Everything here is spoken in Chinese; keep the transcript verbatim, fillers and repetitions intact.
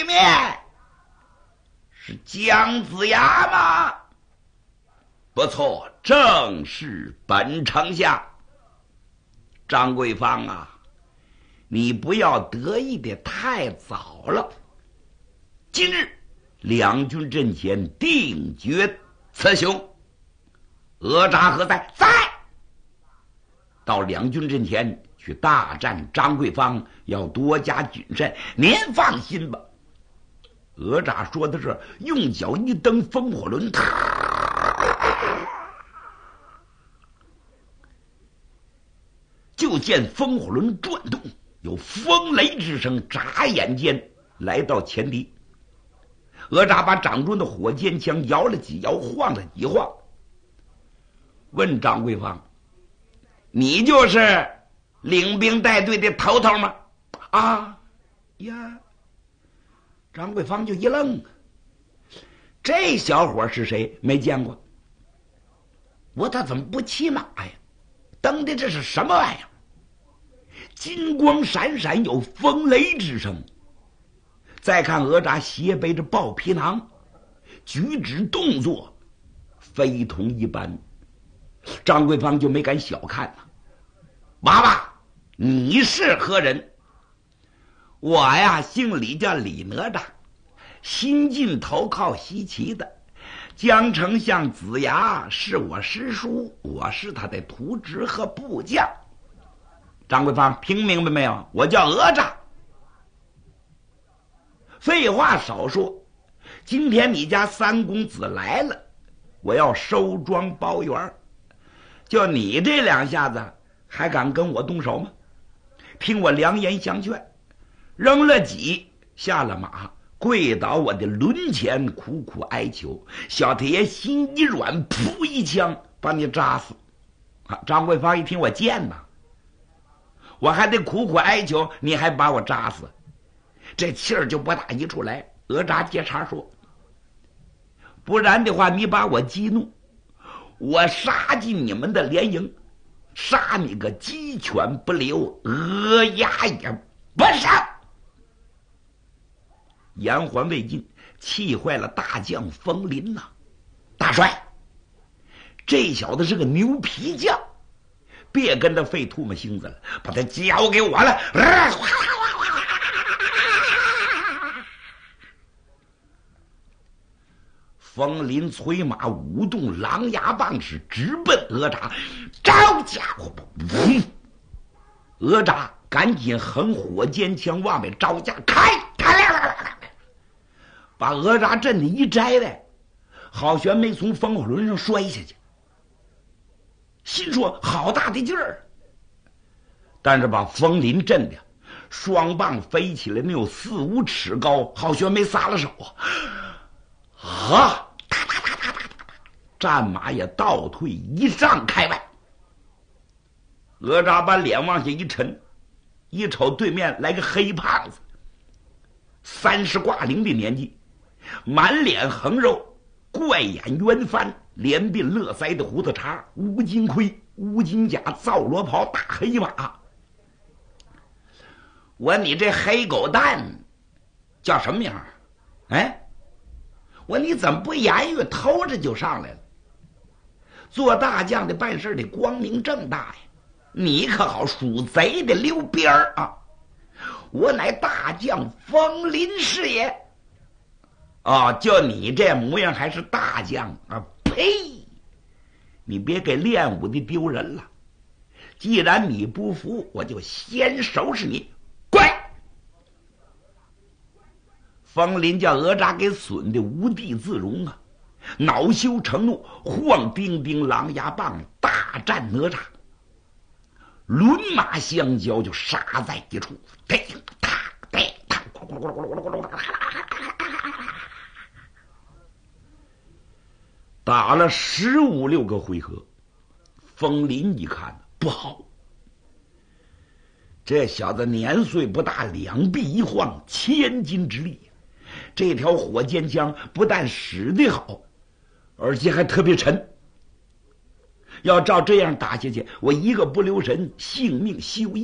面是姜子牙吗？不错，正是本丞相。张桂芳啊，你不要得意的太早了。今日两军阵前定决雌雄。哪吒何在？在。到两军阵前去大战张桂芳，要多加谨慎。您放心吧。哪吒说的是，用脚一蹬风火轮，就见风火轮转动，有风雷之声，眨眼间来到前敌。哪吒把掌中的火尖枪摇了几摇，晃了几晃，问张桂芳：“你就是领兵带队的头头吗？”啊呀！张桂芳就一愣，这小伙是谁？没见过。我他怎么不骑马呀？蹬的这是什么玩意儿？金光闪闪，有风雷之声。再看哪吒斜背着豹皮囊，举止动作非同一般。张桂芳就没敢小看了。娃娃，你是何人？我呀，姓李，叫李哪吒，新晋投靠西岐的。姜丞相子牙是我师叔，我是他的徒侄和部将。张桂芳听明白没有？我叫哪吒。废话少说，今天你家三公子来了，我要收庄包圆。就你这两下子还敢跟我动手吗？听我良言相劝，扔了戟，下了马，跪倒我的轮前，苦苦哀求。小太爷心一软，噗一枪把你扎死。啊！张桂芳一听，我贱呐，我还得苦苦哀求，你还把我扎死，这气儿就不打一处来。哪吒接茬说：“不然的话，你把我激怒，我杀进你们的连营，杀你个鸡犬不留，鹅鸭也不剩。”言还未尽，气坏了大将冯林呐、啊！大帅，这小子是个牛皮匠，别跟他费唾沫星子了，把他交给我了。冯林催马舞动狼牙棒，是直奔哪吒。招家伙！嗯，哪吒赶紧横火尖枪往外招架，开开！把哪吒阵的一摘来，好悬没从风火轮上摔下去。心说好大的劲儿，但是把风林震的双棒飞起来，能有四五尺高，好悬没撒了手啊！啊！战马也倒退一丈开外。哪吒把脸往下一沉，一瞅对面来个黑胖子，三十挂零的年纪，满脸横肉，怪眼圆翻，连鬓乐腮的胡子茬，乌金盔、乌金甲、皂罗袍、大黑马。我你这黑狗蛋叫什么名儿？哎，我你怎么不言语，偷着就上来了？做大将的办事得光明正大呀，你可好属贼的溜边儿啊！我乃大将冯林是也。啊、哦，就你这模样还是大将啊？呸！你别给练武的丢人了。既然你不服，我就先收拾你。乖！冯林叫哪吒给损的无地自容啊，恼羞成怒，晃叮叮狼牙棒大战哪吒，轮马相交就杀在一处。对他对他，打了十五六个回合。冯林一看不好，这小子年岁不大，两臂一晃，千斤之力。这条火尖枪不但使得好，而且还特别沉。要照这样打下去，我一个不留神，性命休矣。